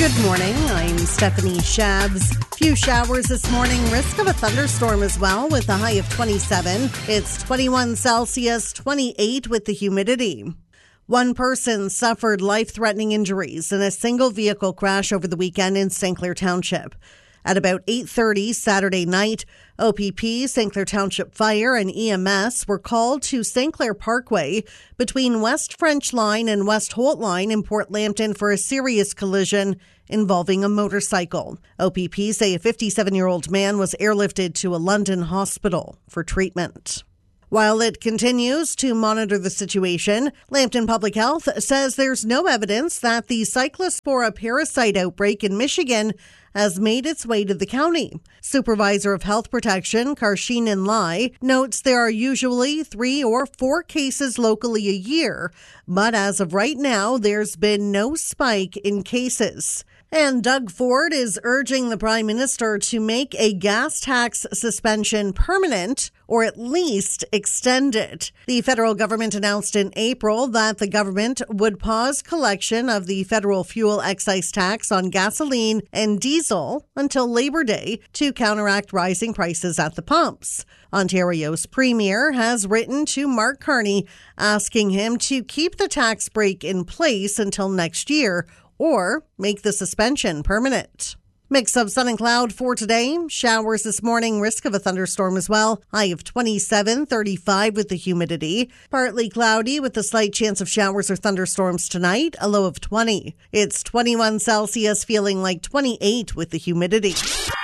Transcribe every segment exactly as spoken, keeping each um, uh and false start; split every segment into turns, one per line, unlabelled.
Good morning. I'm Stephanie Shabs. Few showers this morning. Risk of a thunderstorm as well with a high of twenty-seven. It's twenty-one Celsius, twenty-eight with the humidity. One person suffered life-threatening injuries in a single vehicle crash over the weekend in Saint Clair Township. At about eight thirty Saturday night, O P P, Saint Clair Township Fire, and E M S were called to Saint Clair Parkway between West French Line and West Holt Line in Port Lambton for a serious collision involving a motorcycle. O P P say a fifty-seven-year-old man was airlifted to a London hospital for treatment. While it continues to monitor the situation, Lambton Public Health says there's no evidence that the Cyclospora parasite outbreak in Michigan has made its way to the county. Supervisor of Health Protection, Karsheenan Lai, notes there are usually three or four cases locally a year, but as of right now, there's been no spike in cases. And Doug Ford is urging the Prime Minister to make a gas tax suspension permanent or at least extend it. The federal government announced in April that the government would pause collection of the federal fuel excise tax on gasoline and diesel until Labor Day to counteract rising prices at the pumps. Ontario's Premier has written to Mark Carney asking him to keep the tax break in place until next year or make the suspension permanent. Mix of sun and cloud for today. Showers this morning, risk of a thunderstorm as well. High of twenty-seven, thirty-five with the humidity. Partly cloudy with a slight chance of showers or thunderstorms tonight. A low of twenty. It's twenty-one Celsius, feeling like twenty-eight with the humidity.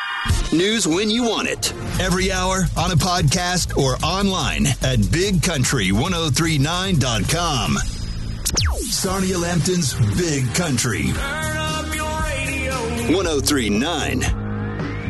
News when you want it. Every hour, on a podcast, or online at big country ten thirty-nine dot com. Sarnia Lambton's Big Country. Turn up your radio. ten thirty-nine.